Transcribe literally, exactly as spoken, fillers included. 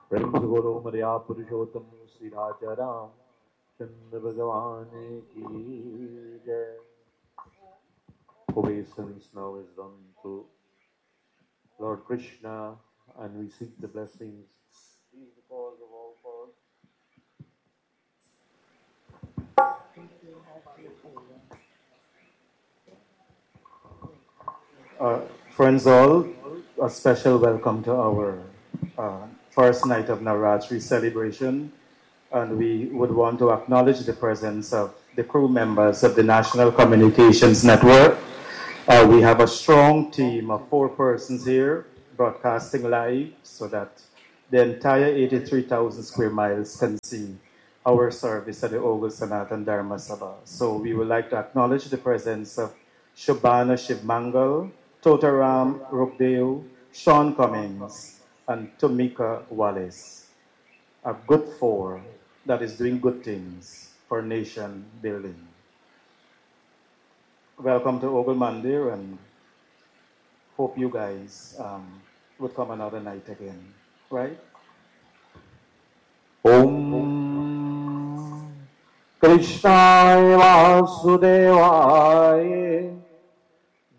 प्रेम से बोलो मर्या पुरुषोत्तम श्री राजा राम चंद्र भगवान की जय. Obeisance now is done to Lord Krishna, and we seek the blessings. He is the cause of all cause. Uh, friends all, a special welcome to our uh, first night of Navratri celebration. And we would want to acknowledge the presence of the crew members of the National Communications Network. Uh, we have a strong team of four persons here broadcasting live so that the entire eighty-three thousand square miles can see our service at the Ogul Sanatan Dharma Sabha. So we would like to acknowledge the presence of Shobhana Shivmangal, Totaram Rukdeo, Sean Cummings, and Tomika Wallace. A good four that is doing good things for nation building. Welcome to Ogul Mandir, and hope you guys um, would come another night again, right? Om Krishnaya Vasudevaya